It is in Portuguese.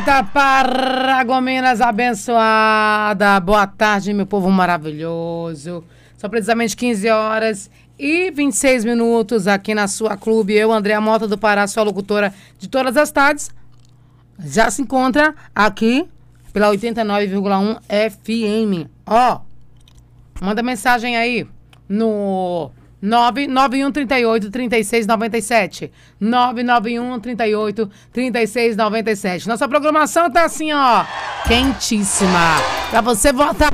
Eita, Paragominas abençoada. Boa tarde, meu povo maravilhoso. São precisamente 15 horas e 26 minutos aqui na sua clube. Eu, Andréa Mota do Pará, sua locutora de todas as tardes. Já se encontra aqui pela 89,1 FM. Ó, manda mensagem aí no 991 38 36 97. 991 38 36 97. Nossa programação tá assim, ó, quentíssima. Pra você votar.